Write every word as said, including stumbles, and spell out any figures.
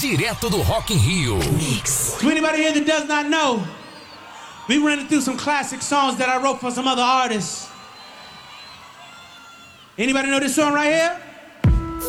direto do Rock in Rio. Mix. To anybody here that does not know, we running through some classic songs that I wrote for some other artists. Anybody know this song right here?